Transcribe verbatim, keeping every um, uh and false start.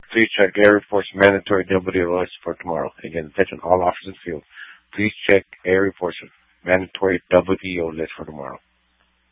Please check Air Report's mandatory W O list for tomorrow. Again, attention all officers in the field. Please check Air Report's mandatory W O list for tomorrow.